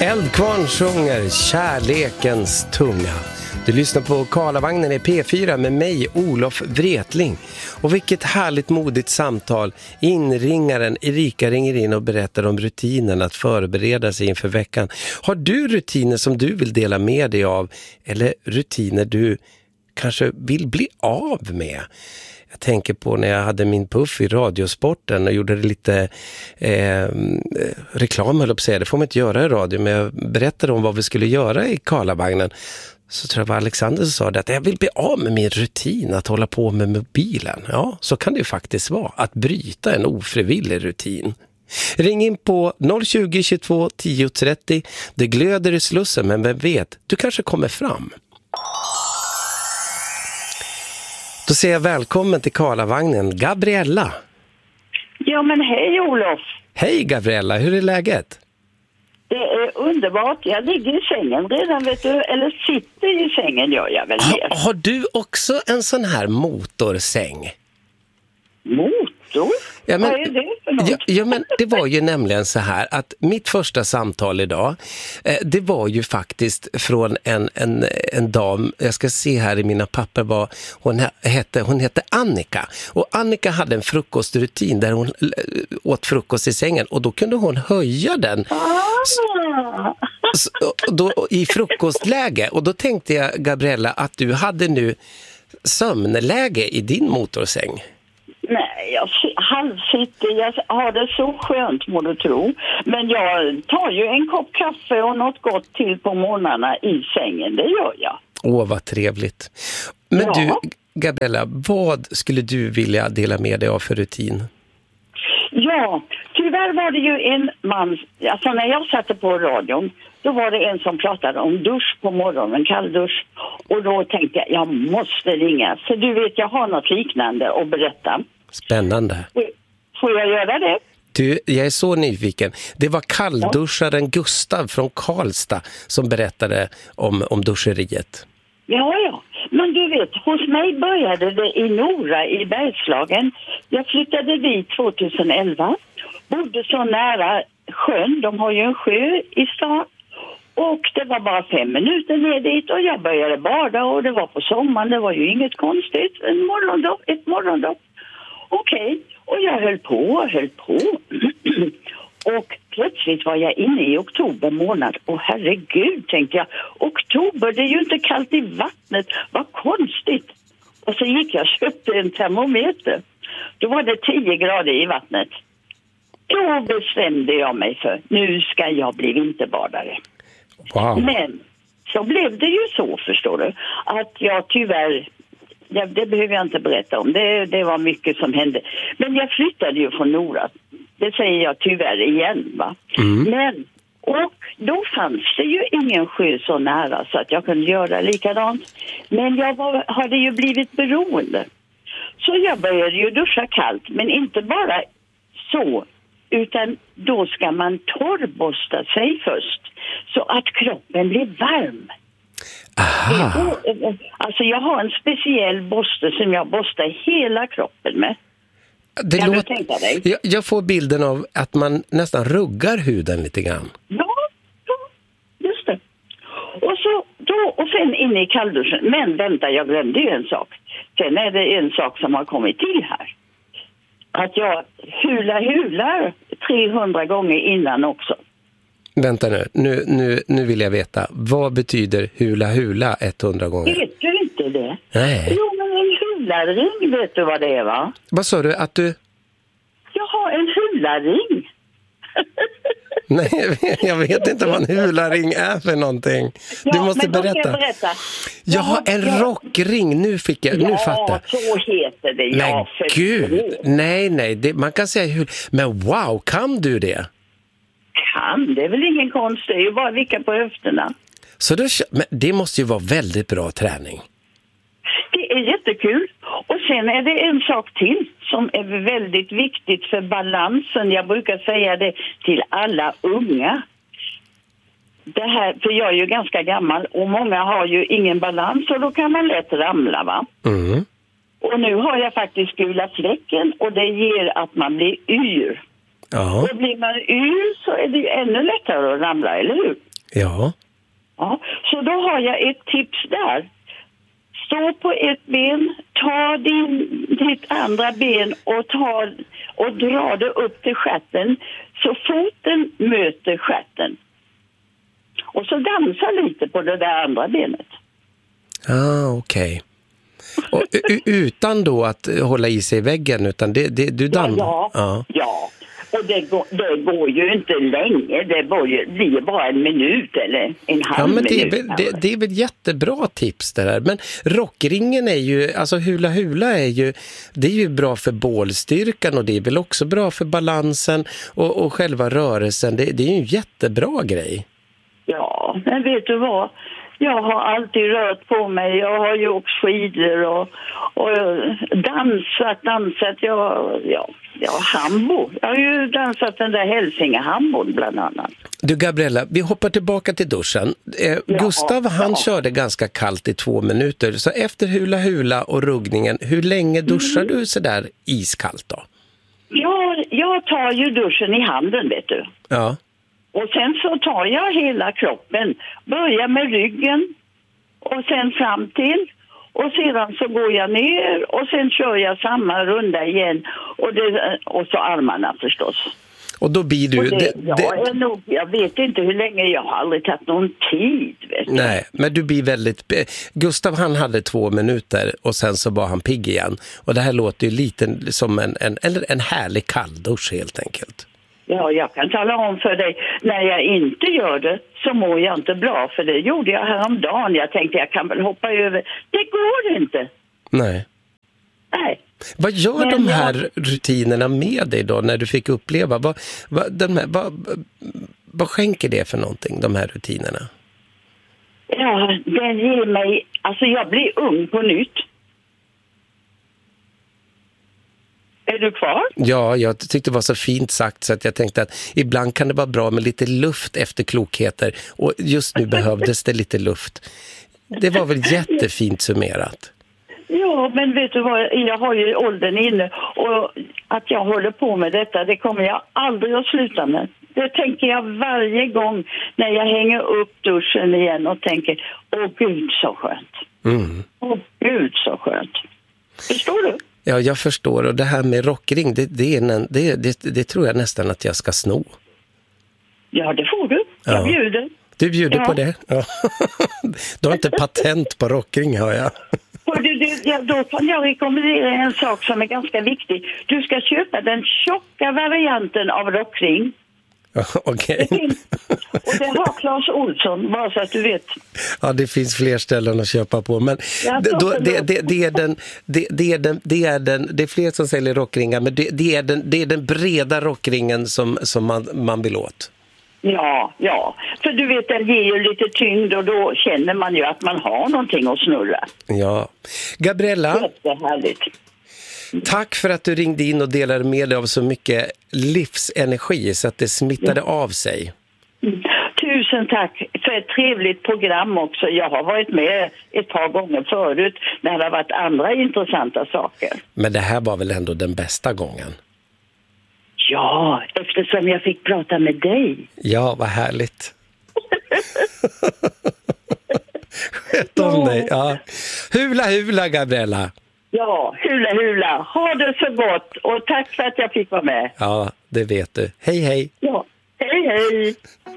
Eldkvarn sjunger Kärlekens tunga. Du lyssnar på Karlavagnen i P4 med mig, Olof Wretling. Och vilket härligt modigt samtal. Inringaren Erika ringer in och berättar om rutinen att förbereda sig inför veckan. Har du rutiner som du vill dela med dig av? Eller rutiner du kanske vill bli av med? Jag tänker på när jag hade min puff i Radiosporten och gjorde lite reklam, höll jag på att säga. Det får man inte göra i radio, men jag berättade om vad vi skulle göra i Karlavagnen. Så tror jag var Alexander som sa det, att jag vill bli av med min rutin att hålla på med mobilen. Ja, så kan det ju faktiskt vara. Att bryta en ofrivillig rutin. Ring in på 020 22 10 30. Det glöder i slussen, men vem vet, du kanske kommer fram. Då säger jag välkommen till Karlavagnen, Gabriella. Ja, men hej Olof. Hej Gabriella, hur är läget? Det är underbart. Jag ligger i sängen redan, vet du. Eller sitter i sängen, gör jag väl mer. Har du också en sån här motorsäng? Motor? Ja, men, vad är det för något? Ja, men det var ju nämligen så här att mitt första samtal idag, det var ju faktiskt från en dam, jag ska se här i mina papper hon hette Annika. Och Annika hade en frukostrutin där hon åt frukost i sängen och då kunde hon höja den då, i frukostläge. Och då tänkte jag, Gabriella, att du hade nu sömnläge i din motorsäng. Nej, jag halvsitter. Jag har det så skönt, må du tro. Men jag tar ju en kopp kaffe och något gott till på morgnarna i sängen. Det gör jag. Åh, vad trevligt. Men ja. Du, Gabriella, vad skulle du vilja dela med dig av för rutin? Ja, tyvärr var det ju en man, alltså när jag satte på radion, då var det en som pratade om dusch på morgonen, kalldusch. Och då tänkte jag måste ringa. För du vet, jag har något liknande att berätta. Spännande. Får jag göra det? Du, jag är så nyfiken. Det var kallduscharen Gustav från Karlstad som berättade om duscheriet. Ja. Men du vet, hos mig började det i Nora i Bergslagen. Jag flyttade dit 2011. Bodde så nära sjön. De har ju en sjö i stan. Och det var bara 5 minuter ner dit och jag började bada och det var på sommaren. Det var ju inget konstigt. Ett morgondopp. Okej. Och jag höll på. Och plötsligt var jag inne i oktober månad. Och herregud, tänkte jag. Oktober, det är ju inte kallt i vattnet. Vad konstigt. Och så gick jag och köpte en termometer. Då var det 10 grader i vattnet. Då bestämde jag mig för, nu ska jag bli vinterbadare. Wow. Men så blev det ju så, förstår du. Att jag tyvärr, det behöver jag inte berätta om. Det var mycket som hände. Men jag flyttade ju från Nora. Det säger jag tyvärr igen, va. Men, och då fanns det ju ingen sjö så nära så att jag kunde göra likadant. Men jag hade ju blivit beroende. Så jag började ju duscha kallt, men inte bara så. Utan då ska man torrborsta sig först så att kroppen blir varm. Aha. Alltså jag har en speciell borste som jag borstar hela kroppen med. Kan du tänka dig? Jag får bilden av att man nästan ruggar huden lite grann. Ja, just det. Och sen in i kallduschen. Men vänta, jag glömde ju en sak. Sen är det en sak som har kommit till här. Att jag hular 300 gånger innan också. Vänta nu vill jag veta. Vad betyder hula 100 gånger? Vet du inte det? Nej. Jo, men en hularing, vet du vad det är, va? Vad sa du? Att du... Jag har en hularing. Nej, jag vet inte vad en hularing är för någonting. Du måste berätta. Jag har en rockring, nu fattar. Ja, så heter det. Men gud, nej, man kan säga men wow, kan du det? Det är väl ingen konst, det är ju bara vicka på höfterna. Så men det måste ju vara väldigt bra träning. Det är jättekul. Och sen är det en sak till som är väldigt viktigt för balansen. Jag brukar säga det till alla unga. Det här, för jag är ju ganska gammal och många har ju ingen balans och då kan man lätt ramla, va? Mm. Och nu har jag faktiskt gula fläcken och det ger att man blir yr. Ja. Och blir man yr så är det ju ännu lättare att ramla, eller hur? Ja. Ja, så då har jag ett tips där. Stå på ett ben, ta ditt andra ben och dra det upp till stjärten så foten möter stjärten. Och så dansa lite på det där andra benet. Okej. Och utan då att hålla i sig i väggen, utan du dansar? Ja. Och det går ju inte länge. Det blir bara en minut eller en halv minut. Det är väl jättebra tips det här. Men rockringen är ju, alltså hula det är ju bra för bålstyrkan och det är väl också bra för balansen och själva rörelsen. Det är ju en jättebra grej. Ja, men vet du vad? Jag har alltid rört på mig. Jag har ju åkt skidor och dansat. Jag har hambo. Jag har ju dansat den där Hälsingehambon bland annat. Du Gabriella, vi hoppar tillbaka till duschen. Gustav, han körde ganska kallt i 2 minuter. Så efter hula och ruggningen, hur länge duschar du så där iskallt då? Jag tar ju duschen i handen, vet du. Ja. Och sen så tar jag hela kroppen. Börjar med ryggen och sen fram till. Och sedan så går jag ner och sen kör jag samma runda igen. Och så armarna förstås. Och då blir du... jag vet inte hur länge, jag har aldrig tagit någon tid. Vet du. Nej, men du blir väldigt... Gustav, han hade 2 minuter och sen så var han pigg igen. Och det här låter ju lite som en härlig kalldusch helt enkelt. Ja, jag kan tala om för dig, när jag inte gör det så mår jag inte bra, för det gjorde jag häromdagen. Jag tänkte jag kan väl hoppa över. Det går inte. Nej. Vad gör de här rutinerna med dig då när du fick uppleva? Vad skänker det för någonting, de här rutinerna? Ja, det ger mig... Alltså jag blir ung på nytt. Är du kvar? Ja, jag tyckte det var så fint sagt så att jag tänkte att ibland kan det vara bra med lite luft efter klokheter. Och just nu behövdes det lite luft. Det var väl jättefint summerat. Ja, men vet du vad? Jag har ju åldern inne och att jag håller på med detta, det kommer jag aldrig att sluta med. Det tänker jag varje gång när jag hänger upp duschen igen och tänker, åh gud så skönt. Åh gud så skönt. Förstår du? Ja, jag förstår. Och det här med rockring, det tror jag nästan att jag ska sno. Ja, det får du. Jag bjuder. Du bjuder på det? Ja. Du har inte patent på rockring, hör jag. Då kan jag rekommendera en sak som är ganska viktig. Du ska köpa den tjocka varianten av rockring. Okej. Och det har Claes Olsson, bara så att du vet. Ja, det finns fler ställen att köpa på. Men det är fler som säljer rockringar, men det är den breda rockringen som man vill åt. Ja. För du vet, den ger ju lite tyngd och då känner man ju att man har någonting att snurra. Ja. Gabriella. Jättehärligt. Tack för att du ringde in och delade med dig av så mycket livsenergi så att det smittade av sig. Tusen tack för ett trevligt program också. Jag har varit med ett par gånger förut när det har varit andra intressanta saker. Men det här var väl ändå den bästa gången? Ja, eftersom jag fick prata med dig. Ja, vad härligt. Sköt om dig. Ja. Hula, Gabriella. Ja, hula. Ha det så gott och tack för att jag fick vara med. Ja, det vet du. Hej. Ja, hej.